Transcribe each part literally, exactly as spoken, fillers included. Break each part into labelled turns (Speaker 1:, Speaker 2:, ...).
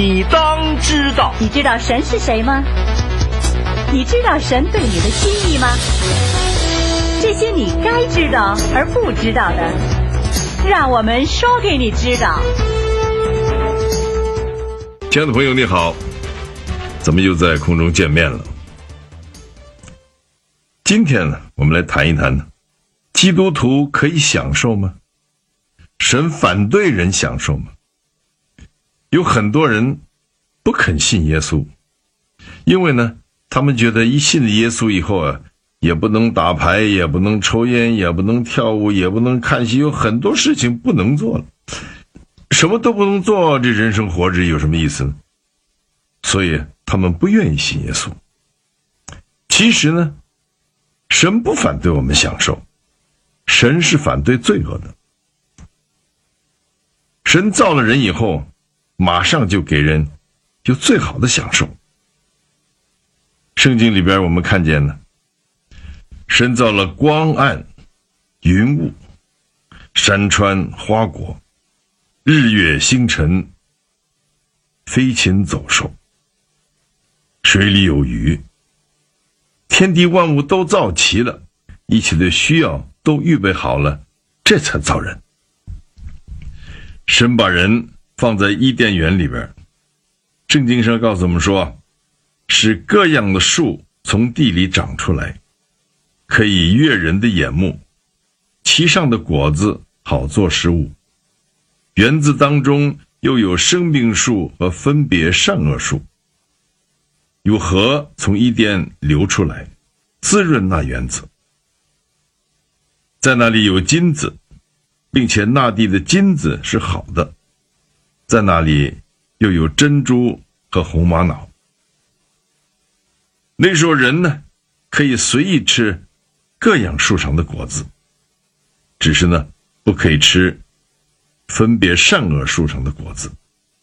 Speaker 1: 你当知道。
Speaker 2: 你知道神是谁吗？你知道神对你的心意吗？这些你该知道而不知道的，让我们说给你知道。
Speaker 3: 亲爱的朋友你好，咱们又在空中见面了。今天呢，我们来谈一谈，基督徒可以享受吗？神反对人享受吗？有很多人不肯信耶稣，因为呢，他们觉得一信了耶稣以后啊，也不能打牌，也不能抽烟，也不能跳舞，也不能看戏，有很多事情不能做了。什么都不能做，这人生活着有什么意思呢？所以他们不愿意信耶稣。其实呢，神不反对我们享受，神是反对罪恶的。神造了人以后，马上就给人有最好的享受。圣经里边我们看见呢，神造了光暗、云雾、山川花果、日月星辰、飞禽走兽，水里有鱼，天地万物都造齐了，一切的需要都预备好了，这才造人。神把人放在伊甸园里边，圣经上告诉我们说，使各样的树从地里长出来，可以悦人的眼目，其上的果子好做食物。园子当中又有生命树和分别善恶树，有河从伊甸流出来，滋润那园子。在那里有金子，并且那地的金子是好的，在那里又有珍珠和红玛瑙。那时候人呢，可以随意吃各样树上的果子，只是呢，不可以吃分别善恶树上的果子。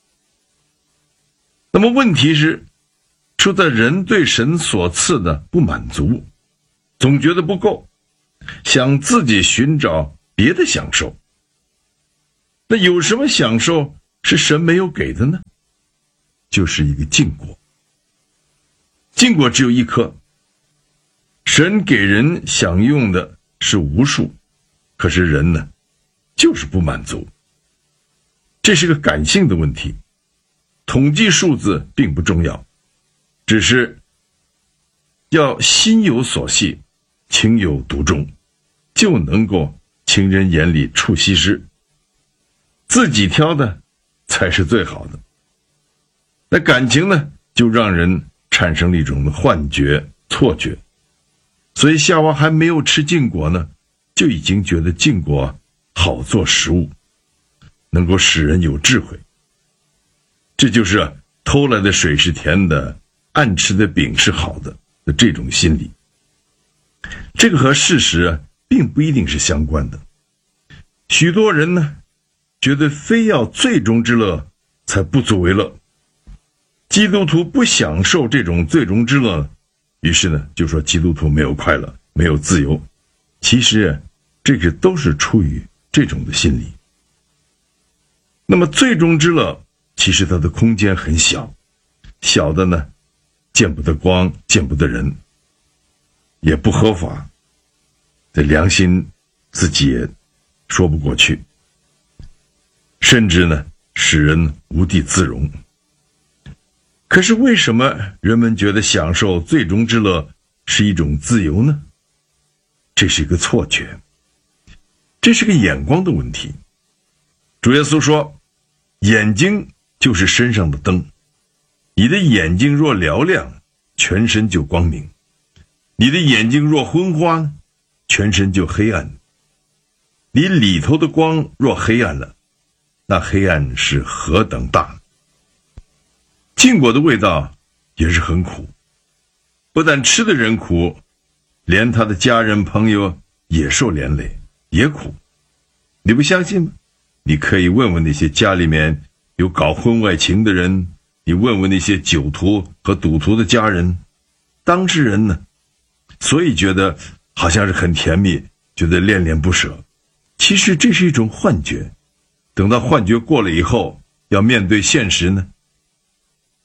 Speaker 3: 那么问题是出在人对神所赐的不满足，总觉得不够，想自己寻找别的享受。那有什么享受是神没有给的呢？就是一个禁果。禁果只有一颗，神给人享用的是无数，可是人呢，就是不满足。这是个感性的问题，统计数字并不重要，只是要心有所系，情有独钟，就能够情人眼里出西施，自己挑的才是最好的。那感情呢，就让人产生了一种幻觉、错觉。所以夏娃还没有吃禁果呢，就已经觉得禁果好做食物，能够使人有智慧。这就是偷来的水是甜的，暗吃的饼是好的的这种心理。这个和事实并不一定是相关的。许多人呢，觉得非要最终之乐才不足为乐。基督徒不享受这种最终之乐，于是呢，就说基督徒没有快乐，没有自由。其实这个都是出于这种的心理。那么最终之乐，其实它的空间很小，小的呢，见不得光，见不得人，也不合法，这良心自己也说不过去，甚至呢，使人无地自容。可是为什么人们觉得享受最终之乐是一种自由呢？这是一个错觉，这是个眼光的问题。主耶稣说，眼睛就是身上的灯，你的眼睛若嘹亮，全身就光明；你的眼睛若昏花，全身就黑暗。你里头的光若黑暗了，那黑暗是何等大！禁果的味道也是很苦，不但吃的人苦，连他的家人朋友也受连累，也苦。你不相信吗？你可以问问那些家里面有搞婚外情的人，你问问那些酒徒和赌徒的家人，当事人呢，所以觉得好像是很甜蜜，觉得恋恋不舍。其实这是一种幻觉，等到幻觉过了以后，要面对现实呢，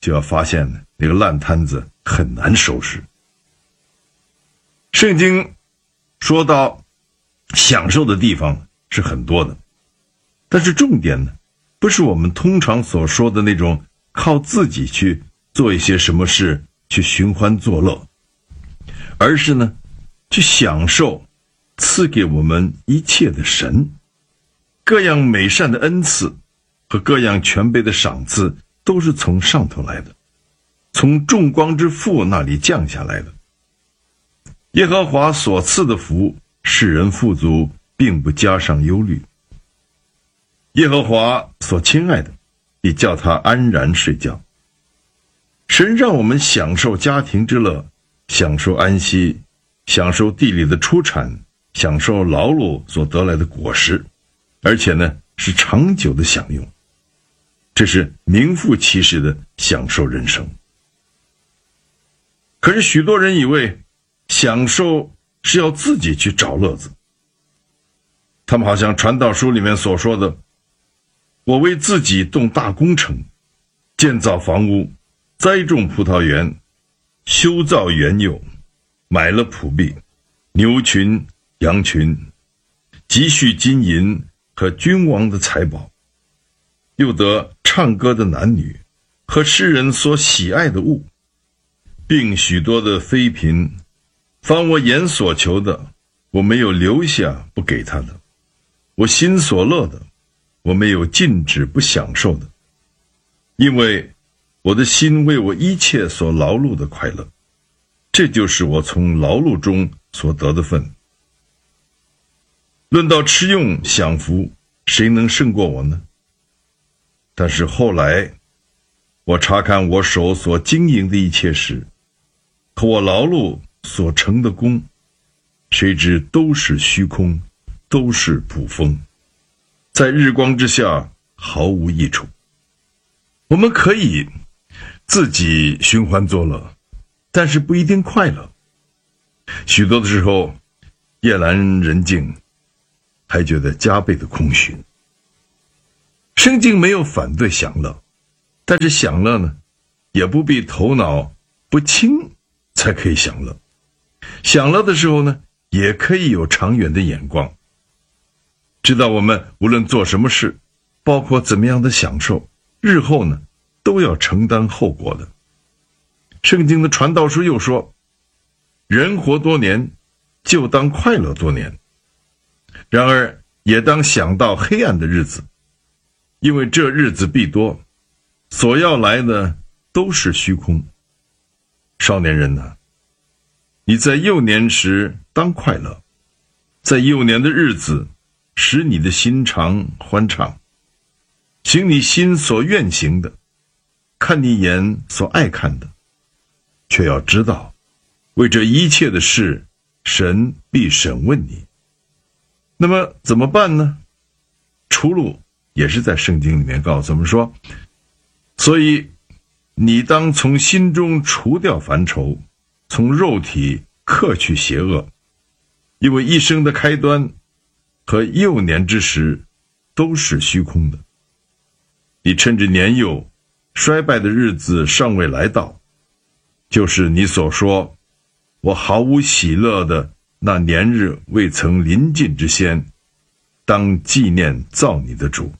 Speaker 3: 就要发现呢，那个烂摊子很难收拾。圣经说到享受的地方是很多的，但是重点呢，不是我们通常所说的那种靠自己去做一些什么事去寻欢作乐，而是呢，去享受赐给我们一切的神，各样美善的恩赐和各样全备的赏赐都是从上头来的，从众光之父那里降下来的。耶和华所赐的福使人富足，并不加上忧虑。耶和华所亲爱的，也叫他安然睡觉。神让我们享受家庭之乐，享受安息，享受地里的出产，享受劳碌所得来的果实，而且呢，是长久的享用。这是名副其实的享受人生。可是许多人以为享受是要自己去找乐子，他们好像传道书里面所说的，我为自己动大工程，建造房屋，栽种葡萄园，修造园囿，买了仆婢、牛群、羊群，积蓄金银和君王的财宝，又得唱歌的男女和诗人所喜爱的物，并许多的妃嫔。凡我眼所求的，我没有留下不给他的；我心所乐的，我没有禁止不享受的。因为我的心为我一切所劳碌的快乐，这就是我从劳碌中所得的分。论到吃用享福，谁能胜过我呢？但是后来我查看我手所经营的一切事，和我劳碌所成的功，谁知都是虚空，都是捕风，在日光之下毫无益处。我们可以自己寻欢作乐，但是不一定快乐。许多的时候夜阑人静，还觉得加倍的空虚。圣经没有反对享乐，但是享乐呢，也不必头脑不清才可以享乐。享乐的时候呢，也可以有长远的眼光，知道我们无论做什么事，包括怎么样的享受，日后呢，都要承担后果的。圣经的传道书又说，人活多年，就当快乐多年，然而也当想到黑暗的日子，因为这日子必多，所要来的都是虚空。少年人啊，你在幼年时当快乐，在幼年的日子使你的心肠欢畅，行你心所愿行的，看你眼所爱看的，却要知道，为这一切的事，神必审问你。那么怎么办呢？出路也是在圣经里面告诉我们说，所以你当从心中除掉烦愁，从肉体克去邪恶，因为一生的开端和幼年之时都是虚空的。你趁着年幼衰败的日子尚未来到，就是你所说我毫无喜乐的那年日未曾临近之先，当纪念造你的主。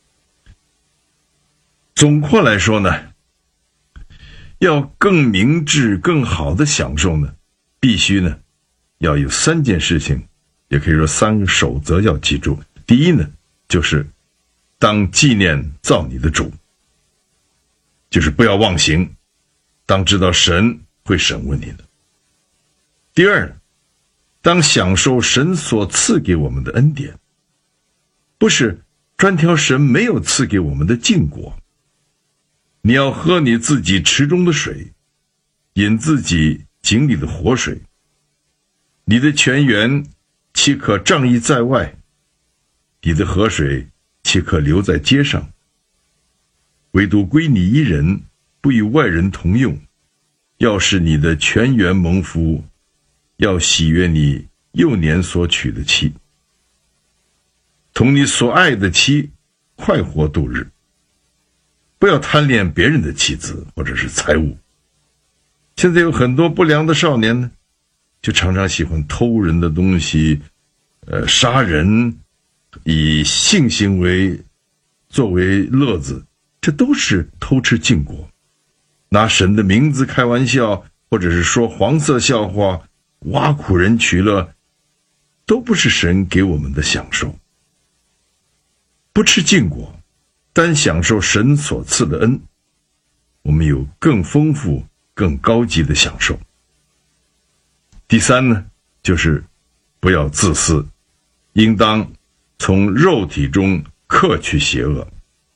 Speaker 3: 总括来说呢，要更明智更好的享受呢，必须呢要有三件事情，也可以说三个守则要记住。第一呢，就是当纪念造你的主，就是不要妄行，当知道神会审问你的。第二，当享受神所赐给我们的恩典，不是专挑神没有赐给我们的禁果。你要喝你自己池中的水，饮自己井里的活水。你的泉源岂可仗义在外？你的河水岂可留在街上？唯独归你一人，不与外人同用。要使你的泉源蒙福，要喜悦你幼年所娶的妻，同你所爱的妻快活度日。 不要贪恋别人的妻子或者是财物。现在有很多不良的少年呢，就常常喜欢偷人的东西，呃，杀人，以性行为作为乐子，这都是偷吃禁果。拿神的名字开玩笑，或者是说黄色笑话，挖苦人取乐，都不是神给我们的享受。不吃禁果，单享受神所赐的恩，我们有更丰富更高级的享受。第三呢，就是不要自私，应当从肉体中克去邪恶。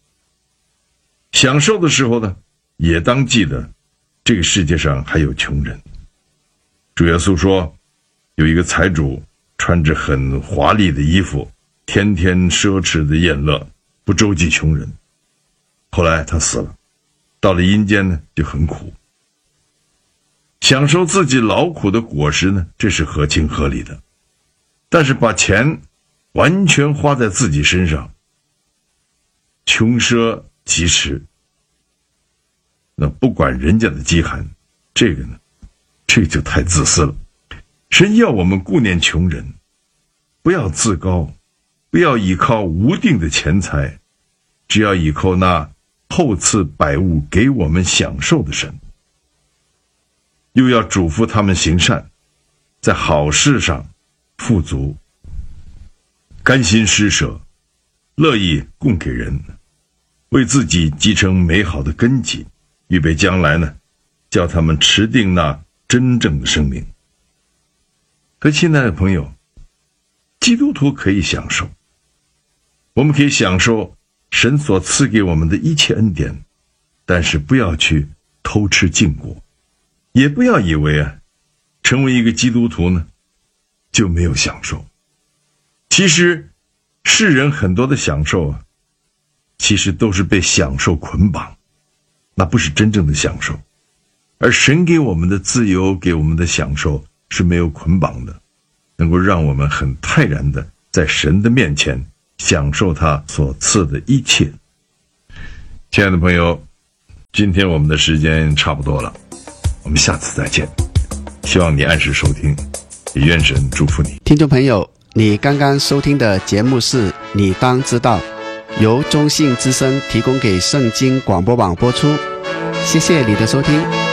Speaker 3: 享受的时候呢，也当记得这个世界上还有穷人。主耶稣说，有一个财主穿着很华丽的衣服，天天奢侈的宴乐，不周济穷人。后来他死了，到了阴间呢，就很苦。享受自己劳苦的果实呢，这是合情合理的。但是把钱完全花在自己身上，穷奢极侈，那不管人家的饥寒，这个呢，这个就太自私了。神要我们顾念穷人，不要自高，不要依靠无定的钱财，只要依靠那厚赐百物给我们享受的神。又要嘱咐他们行善，在好事上富足，甘心施舍，乐意供给人，为自己积成美好的根基，预备将来呢，叫他们持定那真正的生命。和亲爱的朋友，基督徒可以享受，我们可以享受神所赐给我们的一切恩典，但是不要去偷吃禁果，也不要以为啊，成为一个基督徒呢，就没有享受。其实世人很多的享受啊，其实都是被享受捆绑，那不是真正的享受。而神给我们的自由，给我们的享受是没有捆绑的，能够让我们很泰然的在神的面前享受他所赐的一切。亲爱的朋友，今天我们的时间差不多了，我们下次再见。希望你按时收听，也愿神祝福你。
Speaker 1: 听众朋友，你刚刚收听的节目是你当知道，由中信之声提供给圣经广播网播出。谢谢你的收听。